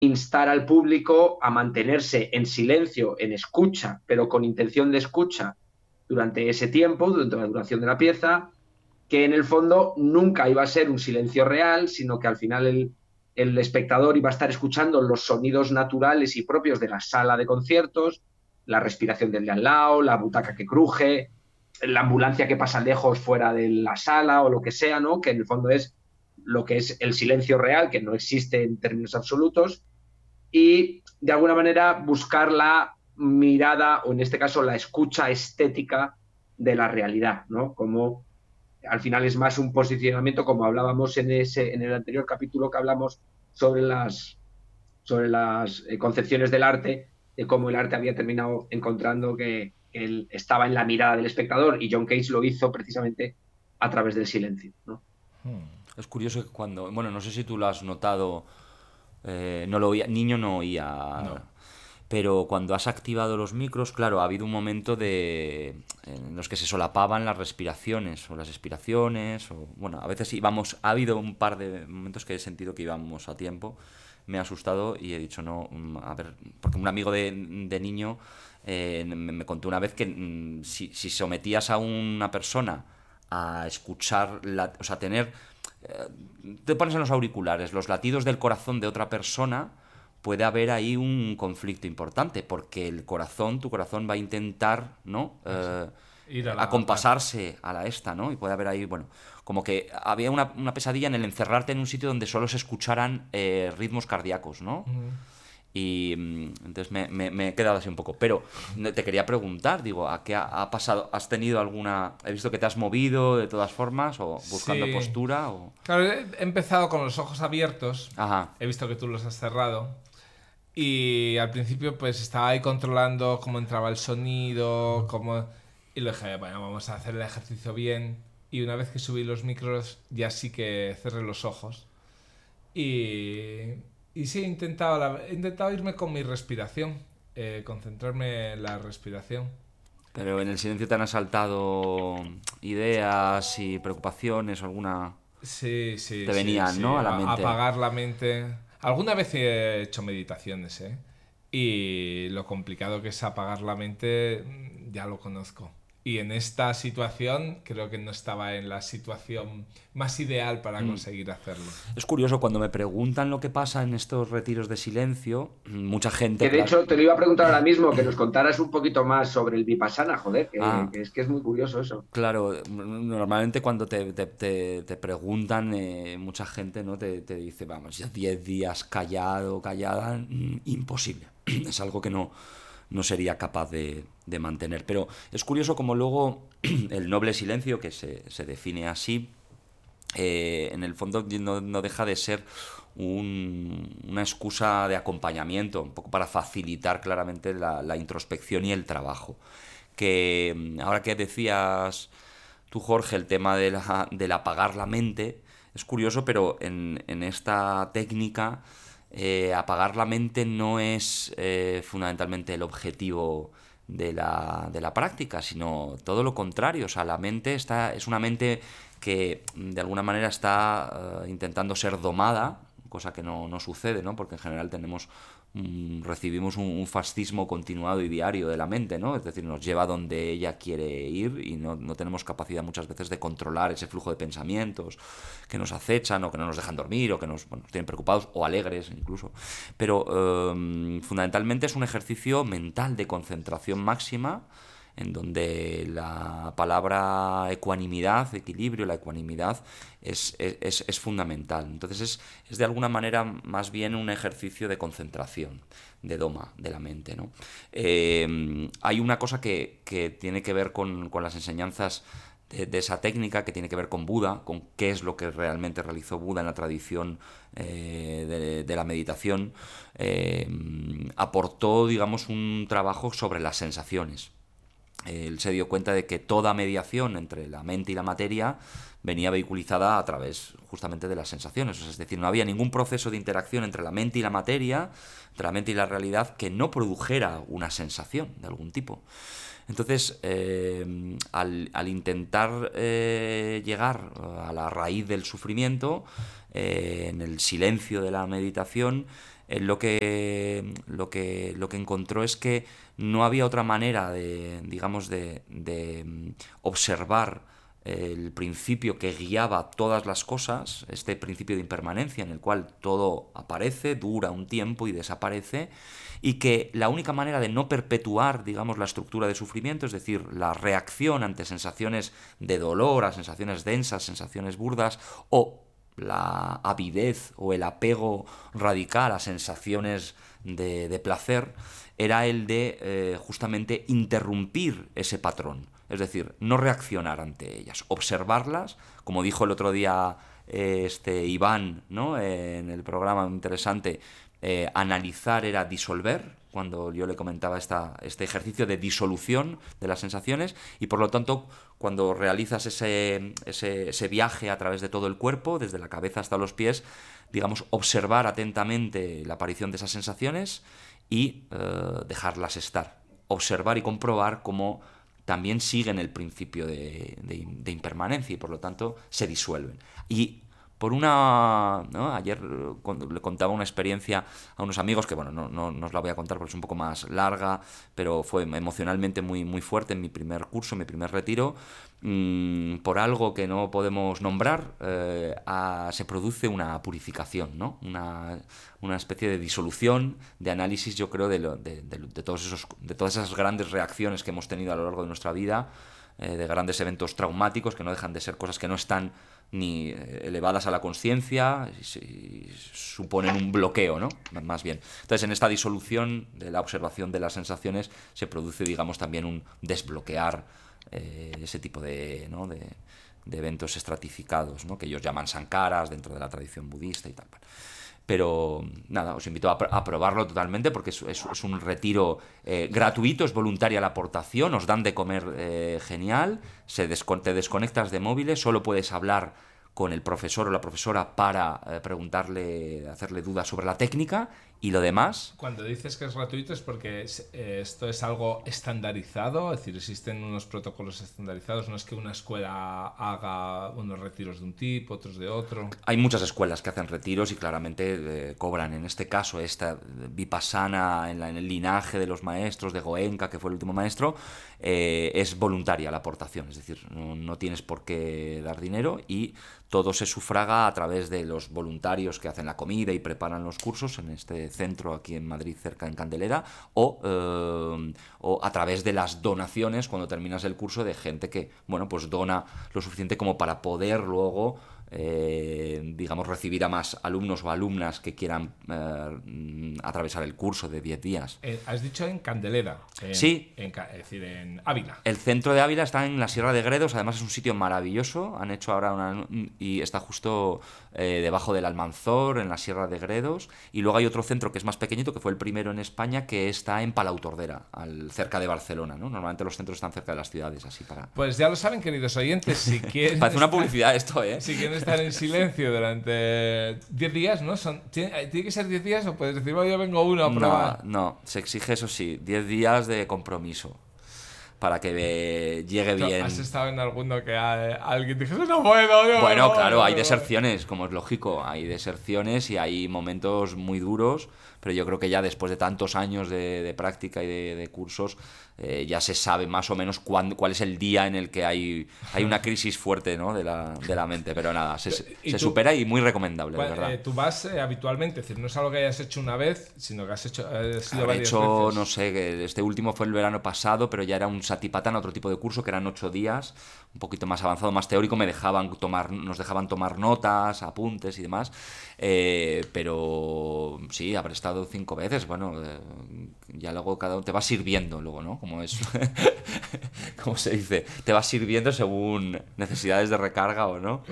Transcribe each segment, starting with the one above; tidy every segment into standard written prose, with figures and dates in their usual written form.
instar al público a mantenerse en silencio, en escucha, pero con intención de escucha durante ese tiempo, durante la duración de la pieza, que en el fondo nunca iba a ser un silencio real, sino que al final el espectador iba a estar escuchando los sonidos naturales y propios de la sala de conciertos, la respiración del de al lado, la butaca que cruje, la ambulancia que pasa lejos fuera de la sala o lo que sea, ¿no? Que en el fondo es lo que es el silencio real, que no existe en términos absolutos, y de alguna manera buscar la mirada, o en este caso la escucha estética de la realidad, ¿no? Como al final es más un posicionamiento, como hablábamos en el anterior capítulo que hablamos sobre las concepciones del arte, de cómo el arte había terminado encontrando que él estaba en la mirada del espectador, y John Cage lo hizo precisamente a través del silencio, ¿no? Es curioso que cuando, bueno, no sé si tú lo has notado, no lo oía, niño no oía, No. pero cuando has activado los micros, claro, ha habido un momento en los que se solapaban las respiraciones o las expiraciones, o bueno, a veces íbamos, ha habido un par de momentos que he sentido que íbamos a tiempo, me ha asustado y he dicho no, a ver, porque un amigo de niño me contó una vez que si sometías a una persona a escuchar, o sea, tener, te pones en los auriculares los latidos del corazón de otra persona, puede haber ahí un conflicto importante, porque tu corazón va a intentar, ¿no? Eso. Ir a la par. Acompasarse a la esta, ¿no? Y puede haber ahí, bueno, como que había una pesadilla en el encerrarte en un sitio donde solo se escucharan ritmos cardíacos, ¿no? Mm. Y entonces me he quedado así un poco. Pero te quería preguntar, digo, ¿a qué ha pasado? ¿Has tenido alguna... He visto que te has movido de todas formas o buscando Sí. postura o... Claro, he empezado con los ojos abiertos. Ajá. He visto que tú los has cerrado. Y al principio pues estaba ahí controlando cómo entraba el sonido, cómo... Y lo dije, bueno, vamos a hacer el ejercicio bien. Y una vez que subí los micros, ya sí que cerré los ojos. Y, y sí, he intentado irme con mi respiración, concentrarme en la respiración. Pero en el silencio te han asaltado ideas y preocupaciones o alguna... Sí, sí, Te sí, venían, sí. ¿no? A la mente. Apagar la mente. Alguna vez he hecho meditaciones, ¿eh? Y lo complicado que es apagar la mente, ya lo conozco. Y en esta situación creo que no estaba en la situación más ideal para Mm. conseguir hacerlo. Es curioso, cuando me preguntan lo que pasa en estos retiros de silencio, mucha gente, Que de claro... hecho te lo iba a preguntar ahora mismo, que nos contaras un poquito más sobre el Vipassana, joder, Ah, que es muy curioso eso. claro, normalmente cuando te preguntan, mucha gente, ¿no? Te dice, vamos, ya 10 días callado, callada, imposible. Es algo que no sería capaz de mantener. Pero es curioso como luego el noble silencio, que se define así, en el fondo no deja de ser una excusa de acompañamiento, un poco para facilitar claramente la introspección y el trabajo. Que ahora que decías tú, Jorge, el tema del apagar la mente, es curioso, pero en esta técnica apagar la mente no es fundamentalmente el objetivo de la práctica, sino todo lo contrario. O sea, la mente es una mente que de alguna manera está intentando ser domada, cosa que no sucede, ¿no? Porque en general recibimos un fascismo continuado y diario de la mente, ¿no? Es decir, nos lleva donde ella quiere ir y no tenemos capacidad muchas veces de controlar ese flujo de pensamientos que nos acechan o que no nos dejan dormir o que nos tienen preocupados o alegres incluso. Pero fundamentalmente es un ejercicio mental de concentración máxima, en donde la palabra ecuanimidad, equilibrio, la ecuanimidad es fundamental. Entonces es de alguna manera más bien un ejercicio de concentración, de doma de la mente, ¿no? Hay una cosa que tiene que ver con las enseñanzas de esa técnica, que tiene que ver con Buda, con qué es lo que realmente realizó Buda en la tradición de la meditación. Aportó, digamos, un trabajo sobre las sensaciones. Él se dio cuenta de que toda mediación entre la mente y la materia venía vehiculizada a través justamente de las sensaciones. O sea, es decir, no había ningún proceso de interacción entre la mente y la materia, entre la mente y la realidad, que no produjera una sensación de algún tipo. Entonces, al intentar llegar a la raíz del sufrimiento, en el silencio de la meditación, él lo que encontró es que no había otra manera digamos, de observar el principio que guiaba todas las cosas, este principio de impermanencia en el cual todo aparece, dura un tiempo y desaparece, y que la única manera de no perpetuar, digamos, la estructura de sufrimiento, es decir, la reacción ante sensaciones de dolor, a sensaciones densas, sensaciones burdas, o la avidez o el apego radical a sensaciones de placer, era el de justamente interrumpir ese patrón. Es decir, no reaccionar ante ellas, observarlas, como dijo el otro día Iván, ¿no? En el programa interesante, analizar era disolver, cuando yo le comentaba este ejercicio de disolución de las sensaciones, y por lo tanto, cuando realizas ese viaje a través de todo el cuerpo, desde la cabeza hasta los pies, digamos, observar atentamente la aparición de esas sensaciones y dejarlas estar. Observar y comprobar cómo también siguen el principio de impermanencia y por lo tanto se disuelven. Y por ¿no? Ayer le contaba una experiencia a unos amigos que, bueno, no os la voy a contar porque es un poco más larga, pero fue emocionalmente muy, muy fuerte en mi primer curso, en mi primer retiro. Por algo que no podemos nombrar, se produce una purificación, ¿no? Una especie de disolución, de análisis, yo creo, de todas esas grandes reacciones que hemos tenido a lo largo de nuestra vida, de grandes eventos traumáticos que no dejan de ser cosas que no están ni elevadas a la conciencia y suponen un bloqueo, ¿no? Más bien. Entonces, en esta disolución de la observación de las sensaciones se produce, digamos, también un desbloquear ese tipo ¿no? de eventos estratificados, ¿no? Que ellos llaman sankaras dentro de la tradición budista y tal. Pero nada, os invito a probarlo totalmente porque es un retiro gratuito, es voluntaria la aportación, os dan de comer genial, te desconectas de móviles, solo puedes hablar con el profesor o la profesora para hacerle dudas sobre la técnica, y lo demás... Cuando dices que es gratuito es porque esto es algo estandarizado, es decir, existen unos protocolos estandarizados, no es que una escuela haga unos retiros de un tipo, otros de otro. Hay muchas escuelas que hacen retiros y claramente cobran. En este caso, esta Vipassana, en el linaje de los maestros, de Goenka, que fue el último maestro, es voluntaria la aportación, es decir, no tienes por qué dar dinero y todo se sufraga a través de los voluntarios que hacen la comida y preparan los cursos en este centro aquí en Madrid, cerca en Candelera, o a través de las donaciones cuando terminas el curso de gente que, bueno, pues dona lo suficiente como para poder luego digamos, recibir a más alumnos o alumnas que quieran atravesar el curso de 10 días. Has dicho en Candelera. Sí. Es decir, en Ávila. El centro de Ávila está en la Sierra de Gredos, además es un sitio maravilloso. Han hecho ahora y está justo debajo del Almanzor, en la Sierra de Gredos. Y luego hay otro centro que es más pequeñito, que fue el primero en España, que está en Palautordera, cerca de Barcelona, ¿no? Normalmente los centros están cerca de las ciudades, así para... Pues ya lo saben, queridos oyentes, si quieren... Parece una publicidad esto, ¿eh? Si quieren estar en silencio durante 10 días, ¿no? ¿Tiene que ser 10 días o puedes decir, yo vengo uno a probar? No, se exige, eso sí, 10 días de compromiso para que llegue bien. ¿Has estado en alguno que alguien dijese, no puedo? Bueno, claro, hay deserciones, como es lógico, hay deserciones y hay momentos muy duros, pero yo creo que ya después de tantos años de práctica y de cursos, ya se sabe más o menos cuál es el día en el que hay una crisis fuerte, ¿no? de la mente, pero nada, se supera y muy recomendable, de verdad. Tú vas habitualmente, es decir, no es algo que hayas hecho una vez, sino que has sido varias veces. No sé, que este último fue el verano pasado, pero ya era un Satipatthana, otro tipo de curso, que eran 8 días, un poquito más avanzado, más teórico, nos dejaban tomar notas, apuntes y demás, pero sí, habré estado 5 veces, bueno, ya luego cada uno te va sirviendo luego, ¿no? Como es, ¿cómo se dice? Te va sirviendo según necesidades de recarga o no.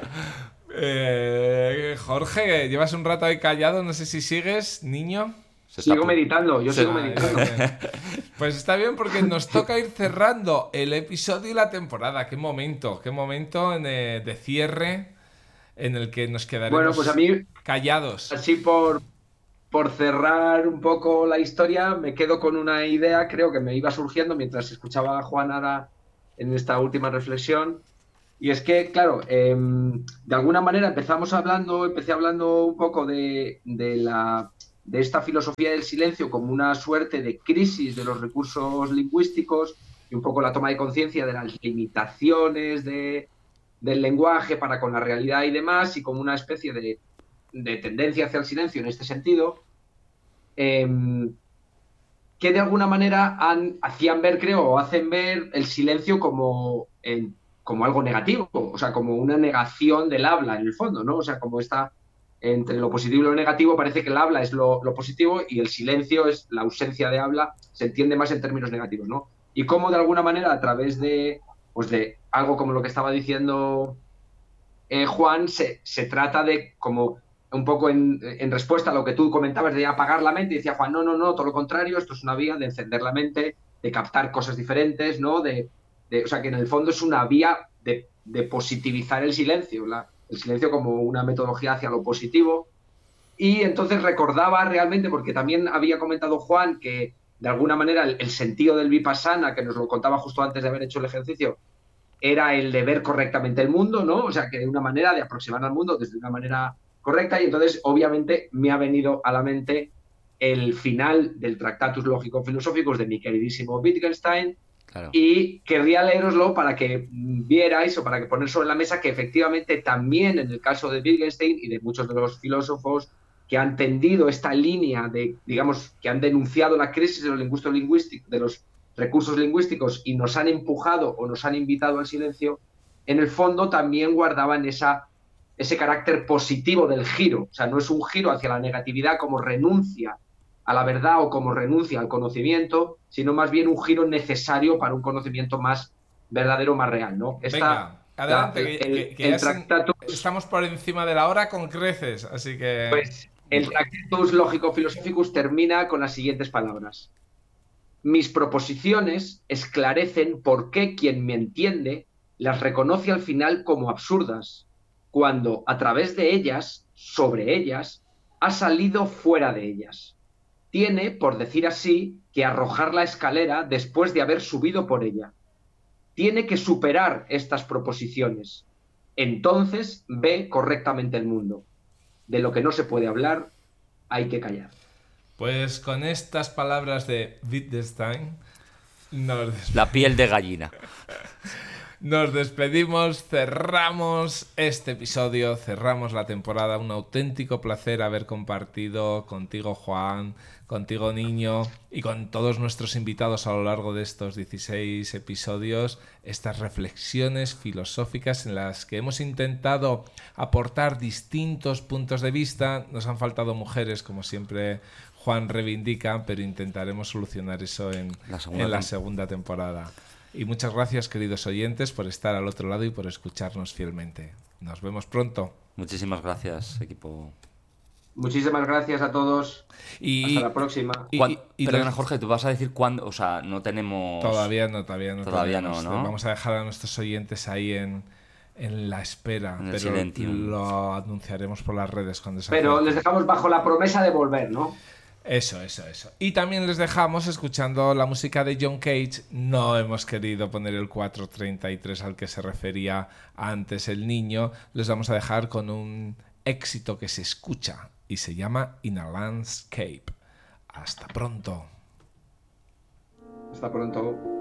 Jorge, llevas un rato ahí callado, no sé si sigues, niño. Sigo meditando. Pues está bien porque nos toca ir cerrando el episodio y la temporada. Qué momento de cierre en el que nos quedaremos pues a mí, callados. Así por cerrar un poco la historia, me quedo con una idea, creo que me iba surgiendo mientras escuchaba a Juan Ara en esta última reflexión. Y es que, claro, de alguna manera empecé hablando un poco de la de esta filosofía del silencio como una suerte de crisis de los recursos lingüísticos y un poco la toma de conciencia de las limitaciones del lenguaje para con la realidad y demás, y como una especie de tendencia hacia el silencio en este sentido, que de alguna manera hacían ver, creo, o hacen ver el silencio como algo negativo, o sea, como una negación del habla en el fondo, ¿no? O sea, como está entre lo positivo y lo negativo, parece que el habla es lo positivo y el silencio es la ausencia de habla, se entiende más en términos negativos, ¿no? Y cómo de alguna manera a través pues de algo como lo que estaba diciendo Juan, se trata de como un poco en respuesta a lo que tú comentabas de apagar la mente, y decía Juan, no, todo lo contrario, esto es una vía de encender la mente, de captar cosas diferentes, ¿no? O sea, que en el fondo es una vía de positivizar el silencio, el silencio como una metodología hacia lo positivo. Y entonces recordaba realmente, porque también había comentado Juan que de alguna manera el sentido del Vipassana, que nos lo contaba justo antes de haber hecho el ejercicio, era el de ver correctamente el mundo, ¿no? O sea, que de una manera de aproximar al mundo desde una manera correcta, y entonces obviamente me ha venido a la mente el final del Tractatus Lógico-Filosóficos de mi queridísimo Wittgenstein, Claro. y querría leeroslo para que vierais o para que poner sobre la mesa que efectivamente también en el caso de Wittgenstein y de muchos de los filósofos que han tendido esta línea de, digamos, que han denunciado la crisis de los lingüísticos, de los recursos lingüísticos y nos han empujado o nos han invitado al silencio, en el fondo también guardaban ese carácter positivo del giro. O sea, no es un giro hacia la negatividad como renuncia a la verdad o como renuncia al conocimiento, sino más bien un giro necesario para un conocimiento más verdadero, más real, ¿no? Venga, adelante, que Tractatus, estamos por encima de la hora con creces, así que... pues, el Tractatus Lógico-Philosophicus termina con las siguientes palabras: mis proposiciones esclarecen por qué quien me entiende las reconoce al final como absurdas, cuando a través de ellas, sobre ellas, ha salido fuera de ellas. Tiene, por decir así, que arrojar la escalera después de haber subido por ella. Tiene que superar estas proposiciones. Entonces ve correctamente el mundo. De lo que no se puede hablar, hay que callar. Pues con estas palabras de Wittgenstein La piel de gallina. nos despedimos, cerramos este episodio, cerramos la temporada. Un auténtico placer haber compartido contigo, Juan, contigo, Niño, y con todos nuestros invitados a lo largo de estos 16 episodios, estas reflexiones filosóficas en las que hemos intentado aportar distintos puntos de vista. Nos han faltado mujeres, como siempre Juan reivindica, pero intentaremos solucionar eso en la segunda temporada. Y muchas gracias, queridos oyentes, por estar al otro lado y por escucharnos fielmente. Nos vemos pronto. Muchísimas gracias, equipo. Muchísimas gracias a todos. Hasta la próxima. Perdona, Jorge, ¿tú vas a decir cuándo? O sea, no tenemos... Todavía no. ¿no? Vamos a dejar a nuestros oyentes ahí en la espera. En el pero silencio. Lo anunciaremos por las redes cuando se Pero acerque. les dejamos bajo la promesa de volver, ¿no? Eso. Y también les dejamos escuchando la música de John Cage. No hemos querido poner el 433 al que se refería antes el Niño. Les vamos a dejar con un éxito que se escucha y se llama In a Landscape. Hasta pronto. Hasta pronto.